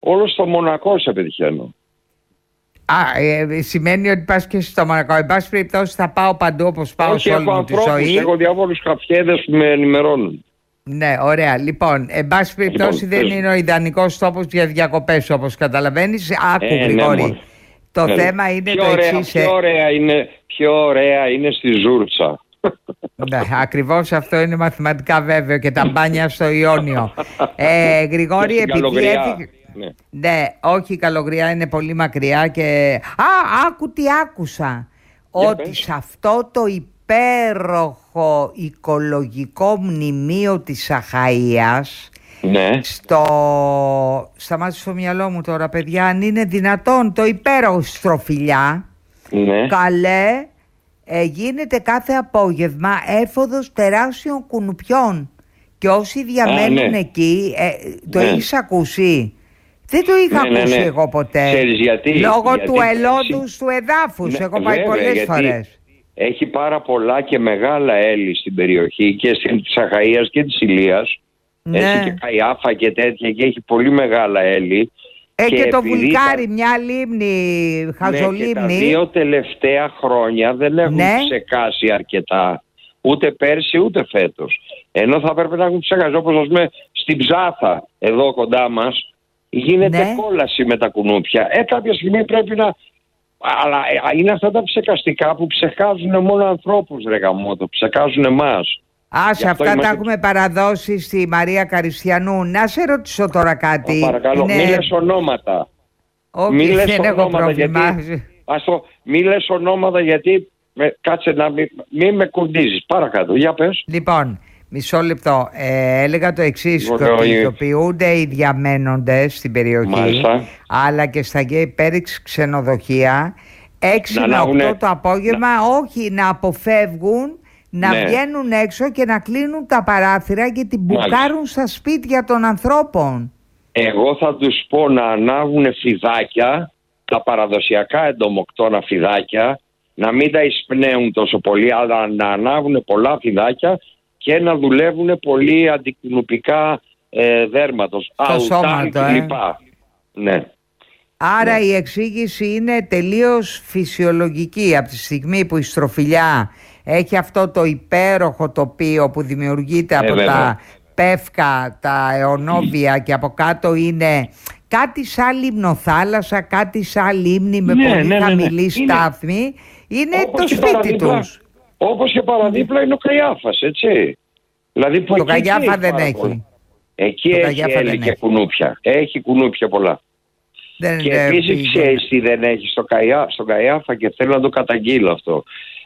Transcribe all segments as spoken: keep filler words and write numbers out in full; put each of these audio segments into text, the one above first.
όλο στο Μονακό σε πετυχαίνω. Α, ε, σημαίνει ότι πας και στο Μονακό. Εν πάση περιπτώσει θα πάω παντού όπως πάω Όχι, σε όλη μου τη ζωή. Έχω διάφορους χαφιέδες που με ενημερώνουν. Ναι, ωραία. Λοιπόν, εν πάση περιπτώσει λοιπόν, δεν είναι ο ιδανικός τόπος για διακοπές όπως καταλαβαίνεις. Άκου, ε, Γρηγόρη. Ναι, το ναι, θέμα είναι πιο το ωραία, εξής. Πιο ωραία, είναι, πιο ωραία είναι στη Ζούρτσα. Ναι, ακριβώς αυτό είναι μαθηματικά βέβαιο και τα μπάνια στο Ιόνιο. Ε, Γρηγόρη, επειδή έφυγε... Ναι. ναι, όχι, η Καλογριά είναι πολύ μακριά και... Α, άκου τι άκουσα. Για ότι πες. σε αυτό το υπέροχο οικολογικό μνημείο της Αχαΐας, Ναι. στο... σταμάτησε στο μυαλό μου τώρα, παιδιά, αν είναι δυνατόν, το υπέροχο Στροφιλιά, Ναι. καλέ, ε, γίνεται κάθε απόγευμα έφοδος τεράστιων κουνουπιών και όσοι διαμένουν Α, ναι. εκεί, ε, το Ναι. έχεις ακούσει? Δεν το είχα Ναι, ναι, ακούσει ναι. εγώ ποτέ. Ξέρεις γιατί? Λόγω Γιατί του πέρσι- ελόντους του εδάφους. Ναι, έχω πάει βέβαια, πολλές γιατί φορές. Έχει πάρα πολλά και μεγάλα έλλη στην περιοχή και στην της Αχαΐας και της Ηλίας. Ναι. Έχει και Καϊάφα και τέτοια και έχει πολύ μεγάλα έλλη. Ε, και, και το επειδή Βουλγάρι, τα- μια λίμνη, Ναι, και τα χαζολίμνη. δύο τελευταία χρόνια δεν έχουν Ναι. ψεκάσει αρκετά. Ούτε πέρσι ούτε φέτος. Ενώ θα πρέπει να έχουν ψεκάσει. Όπως ας πούμε στην Ψάθα εδώ κοντά μας γίνεται Ναι. κόλαση με τα κουνούπια. Ε, κάποια στιγμή πρέπει να... Αλλά ε, είναι αυτά τα ψεκαστικά που ψεκάζουν μόνο ανθρώπους, ρε γαμώτο. Ψεκάζουν εμάς. Α, σε Γι' αυτό αυτά τα είμαστε- έχουμε παραδώσει στη Μαρία Καριστιανού. Να σε ρωτήσω τώρα κάτι. Α, παρακαλώ, Είναι- μη λες ονόματα. Όχι, Μη λες δεν έχω ονόματα, πρόβλημα. γιατί- Ας το, μη λες ονόματα γιατί... Με, κάτσε να μην μη με κουντίζεις. Παρακάτω, για πες. Λοιπόν, μισό λεπτό. Ε, έλεγα το εξής, Ωραία, ότι ωραία. ειδοποιούνται οι διαμένοντες στην περιοχή, Μάλιστα. αλλά και στα γκέι πέριξ ξενοδοχεία, έξι Να με ανάβουνε- οκτώ το απόγευμα, όχι να αποφεύγουν, να Ναι. βγαίνουν έξω και να κλείνουν τα παράθυρα και την Μάλιστα. μπουκάρουν στα σπίτια των ανθρώπων. Εγώ θα τους πω να ανάβουν φιδάκια, τα παραδοσιακά εντομοκτώνα φιδάκια, να μην τα εισπνέουν τόσο πολύ, αλλά να ανάβουν πολλά φιδάκια και να δουλεύουν πολύ αντικουνουπικά ε, δέρματος. Στο σώμα αουτάν το, ε. κλπ. Ναι. Άρα Ναι. η εξήγηση είναι τελείως φυσιολογική. Από τη στιγμή που η Στροφιλιά έχει αυτό το υπέροχο τοπίο που δημιουργείται από βέβαια. τα πεύκα, τα αιωνόβια και από κάτω είναι κάτι σαν λιμνοθάλασσα, κάτι σαν λίμνη με Ναι, πολύ ναι, ναι, ναι. χαμηλή Είναι- στάθμη. Είναι Όπως το και σπίτι παραδίπλα- τους. Όπως και παραδίπλα είναι ο Καϊάφας, έτσι. Δηλαδή που Το εκεί Καϊάφα έχει δεν πάρα έχει. πολλά. Εκεί Το έχει Καϊάφα έλλη δεν και έχει. κουνούπια. Έχει κουνούπια πολλά. Δεν, Και δεν επίσης πήγαινε. ξέρεις τι δεν έχει στο Καϊά, στον Καϊάφα και θέλω να το καταγγείλω αυτό.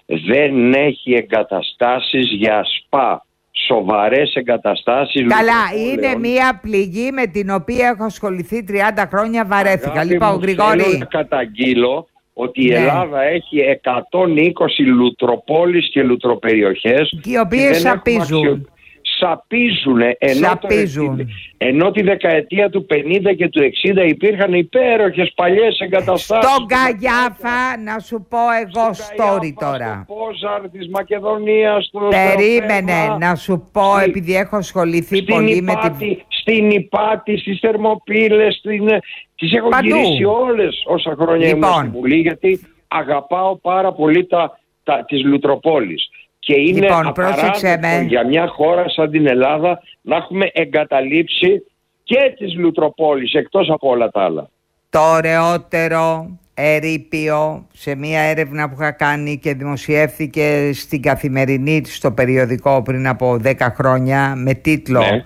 Δεν έχει εγκαταστάσεις για σπα. Σοβαρές εγκαταστάσεις. Καλά, είναι λουτροπόλεων. μία πληγή με την οποία έχω ασχοληθεί τριάντα χρόνια, βαρέθηκα. Αγάπη Λοιπόν, μου, Γρηγόρη. θέλω να καταγγείλω ότι η Ναι. Ελλάδα έχει εκατόν είκοσι λουτροπόλεις και λουτροπεριοχές. Οι οποίες και δεν έχουμε σαπίζουν. αξιο- Σαπίζουν. Ενώ, Σαπίζουν. Το, ενώ τη δεκαετία του πενήντα και του εξήντα υπήρχαν υπέροχες παλιές εγκαταστάσεις. Στον Καγιάφα, να σου πω εγώ Στον story Καϊάφα, τώρα. Στο Πόζαρ της Μακεδονίας. Στο Περίμενε Στροφέρμα, να σου πω, στη- επειδή έχω ασχοληθεί στην πολύ με Ιπάτη, την... στην Ιπάτη, στις Θερμοπύλες, στην... τις έχω Παντού. γυρίσει όλες όσα χρόνια ήμουν Λοιπόν. στη Βουλή, γιατί αγαπάω πάρα πολύ τα, τα, τις λουτροπόλεις. Και είναι Λοιπόν, πρόσεξε απαράδεκτο με. για μια χώρα σαν την Ελλάδα να έχουμε εγκαταλείψει και τις λουτροπόλεις εκτός από όλα τα άλλα. Το ωραιότερο ερείπιο σε μια έρευνα που είχα κάνει και δημοσιεύθηκε στην Καθημερινή, στο περιοδικό πριν από δέκα χρόνια, με τίτλο Ναι.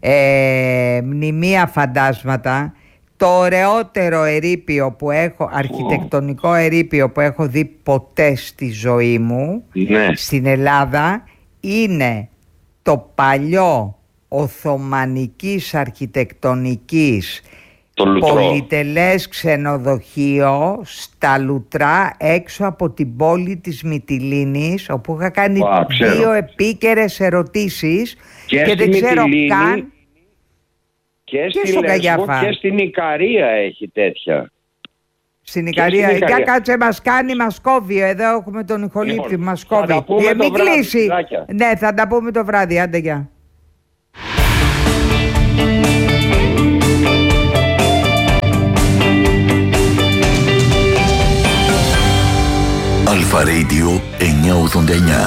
ε, «Μνημεία φαντάσματα». Το ωραιότερο ερείπιο που έχω, αρχιτεκτονικό ερείπιο που έχω δει ποτέ στη ζωή μου, Ναι. στην Ελλάδα, είναι το παλιό οθωμανικής αρχιτεκτονικής Το λουτρό. πολυτελές ξενοδοχείο στα Λουτρά, έξω από την πόλη της Μυτιλήνης, όπου είχα κάνει Α, ξέρω. δύο επίκαιρες ερωτήσεις Και και, στη δεν ξέρω Μυτιλήνη καν. Και, Και στη στον Λέσβο Καγιάφα. και στην Ικαρία έχει τέτοια. Στην στην Ικαρία. Ικαρία. Για κάτσε, μας κάνει, μας κόβει. Εδώ έχουμε τον ηχολήπτη, Λοιπόν, μας θα κόβει. τα πούμε Ε, το μην βράδυ, κλείσει. φιλάκια. Ναι, θα τα πούμε το βράδυ. Άντε, γεια. Αλφα Radio εννιακόσια ογδόντα εννιά.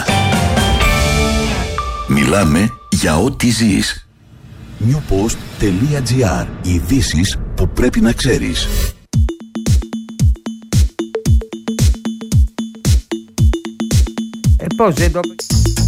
Μιλάμε για ό,τι ζεις. newpost.gr. Ειδήσεις που πρέπει να ξέρεις. Ε, πώς δεν το...